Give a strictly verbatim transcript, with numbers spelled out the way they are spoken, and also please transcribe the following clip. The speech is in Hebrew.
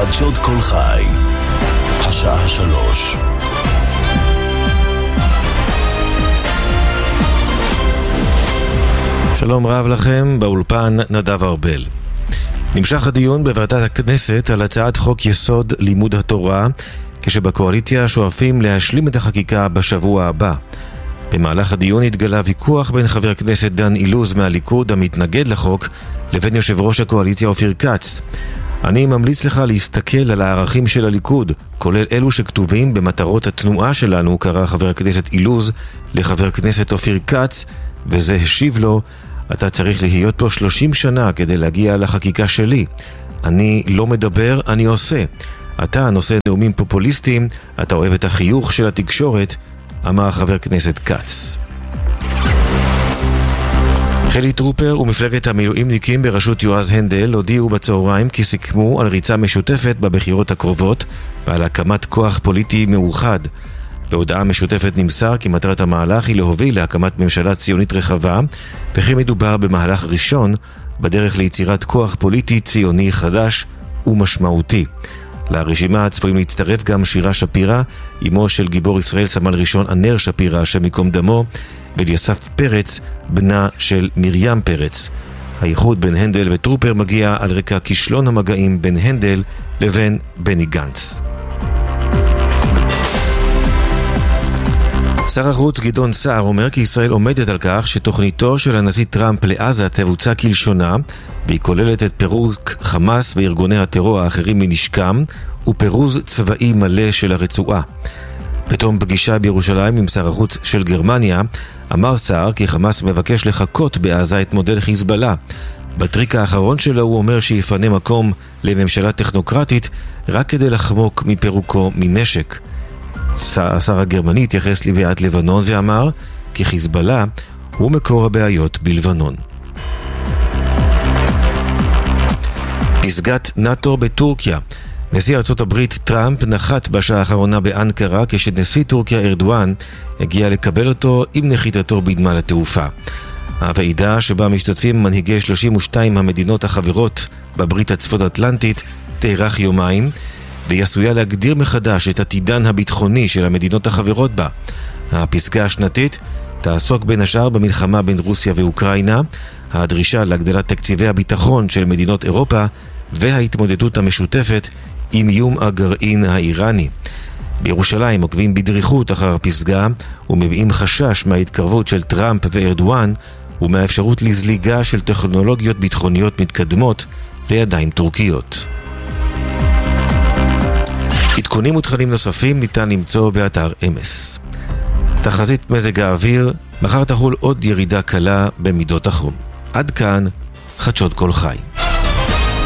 חדשות כל חי, השעה שלוש. שלום רב לכם, באולפן נדב ארבל. נמשך הדיון בוועדת הכנסת על הצעת חוק יסוד לימוד התורה, כשבקואליציה שואפים להשלים את החקיקה בשבוע הבא. במהלך הדיון התגלה ויכוח בין חבר הכנסת דן אילוז מהליכוד המתנגד לחוק לבין יושב ראש הקואליציה אופיר כץ. אני ממליץ לך להסתכל על הערכים של הליכוד, כולל אלו שכתובים במטרות התנועה שלנו, קרא חבר הכנסת אילוז לחבר הכנסת אופיר כץ, וזה השיב לו: אתה צריך להיות פה שלושים שנה כדי להגיע לחקיקה שלי. אני לא מדבר, אני עושה. אתה נושא נאומים פופוליסטיים, אתה אוהב את החיוך של התקשורת, אמר חבר כנסת כץ. חילי טרופר ומפלגת המילואימניקים בראשות יועז הנדל הודיעו בצהריים כי סיכמו על ריצה משותפת בבחירות הקרובות ועל הקמת כוח פוליטי מאוחד. בהודעה משותפת נמסר כי מטרת המהלך היא להוביל להקמת ממשלה ציונית רחבה, וכי מדובר במהלך ראשון בדרך ליצירת כוח פוליטי ציוני חדש ומשמעותי. לרשימה צפויים להצטרף גם שירה שפירא, אמו של גיבור ישראל סמל ראשון ענר שפירא, השם ייקום דמו, ואליסף פרץ, בנה של מרים פרץ. האיחוד בין הנדל וטרופר מגיע על רקע כישלון המגעים בין הנדל לבין בני גנץ. שר החוץ גדעון סער אומר כי ישראל עומדת על כך שתוכניתו של הנשיא טראמפ לעזה תבוצע כלשונה, והיא כוללת את פירוק חמאס וארגוני הטרור האחרים מנשקם ופירוז צבאי מלא של הרצועה. בתום פגישה בירושלים עם שר החוץ של גרמניה, אמר סער כי חמאס מבקש לחכות בעזה את מודל חיזבאללה. בטריק האחרון שלו הוא אומר שיפנה מקום לממשלה טכנוקרטית רק כדי לחמוק מפירוקו מנשק. השר הגרמני התייחס לבעיית לבנון ואמר כי חיזבאללה הוא מקור הבעיות בלבנון. פסגת נאטו בטורקיה. נשיא ארצות הברית טראמפ נחת בשעה האחרונה באנקרה כשנשיא טורקיה ארדואן הגיע לקבל אותו עם נחיתתו בנמל התעופה. הוועידה שבה משתתפים מנהיגי שלושים ושתיים המדינות החברות בברית הצפון אטלנטית תארך יומיים, והיא עשויה להגדיר מחדש את עתידן הביטחוני של המדינות החברות בה. הפסגה השנתית תעסוק בין השאר במלחמה בין רוסיה ואוקראינה, הדרישה להגדלת תקציבי הביטחון של מדינות אירופה וההתמודדות המשותפת עם איום הגרעין האיראני. בירושלים עוקבים בדריכות אחר הפסגה ומביעים חשש מההתקרבות של טראמפ וארדואן ומהאפשרות לזליגה של טכנולוגיות ביטחוניות מתקדמות לידיים טורקיות. עדכונים ותכנים נוספים ניתן למצוא באתר אמס. תחזית מזג האוויר, מחר תחול עוד ירידה קלה במידות החום. עד כאן חדשות כל חי.